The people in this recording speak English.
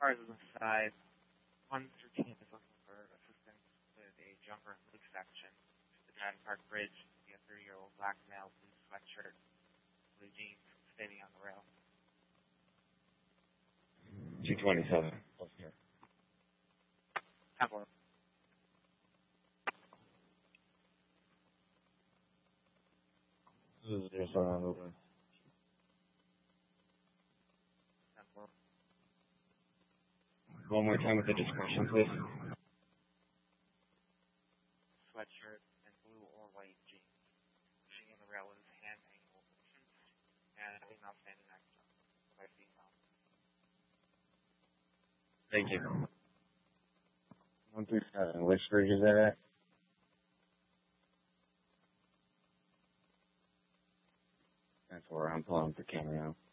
cars on the side. 113 is looking for assistance with a jumper and leak section to the Madden Park Bridge. The 30-year-old black male, blue sweatshirt, blue jeans, standing on the rail. 227. Close here. Temple. There's one over. Temple. One more time with the description, please. Sweatshirt and blue or white jeans. Pushing in the rail with his hand angled and a female standing next to him. By female. Thank you. 137. Which bridge is that at? That's where I'm pulling up the camera now.